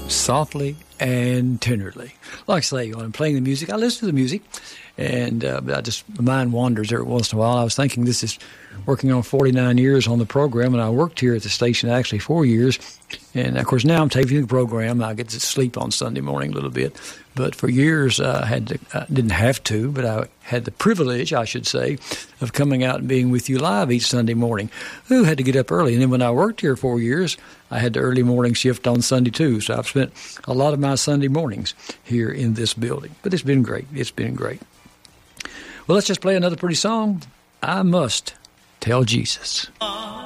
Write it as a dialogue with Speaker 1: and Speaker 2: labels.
Speaker 1: softly and tenderly. Like I say, when I'm playing the music, I listen to the music, and my mind wanders every once in a while. I was thinking this is working on 49 years on the program, and I worked here at the station actually 4 years. And, of course, now I'm taping the program. I get to sleep on Sunday morning a little bit. But for years, I didn't have to, but I had the privilege, I should say, of coming out and being with you live each Sunday morning. Who had to get up early. And then when I worked here 4 years, I had the early morning shift on Sunday, too. So I've spent a lot of my Sunday mornings here in this building. But it's been great. It's been great. Well, let's just play another pretty song. I Must Tell Jesus.